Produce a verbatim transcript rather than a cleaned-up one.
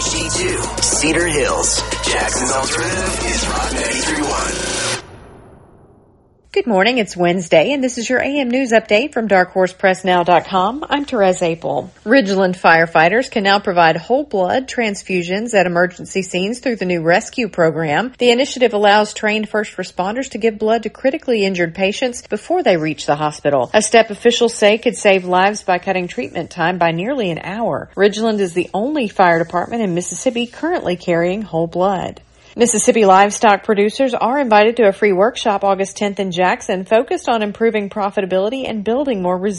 H D two, Cedar Hills. Jackson's Alternative is Rock ninety-three point one. Good morning. It's Wednesday, and this is your A M News Update from dark horse press now dot com. I'm Therese Apel. Ridgeland firefighters can now provide whole blood transfusions at emergency scenes through the new rescue program. The initiative allows trained first responders to give blood to critically injured patients before they reach the hospital, a step officials say could save lives by cutting treatment time by nearly an hour. Ridgeland is the only fire department in Mississippi currently carrying whole blood. Mississippi livestock producers are invited to a free workshop August tenth in Jackson focused on improving profitability and building more resilience.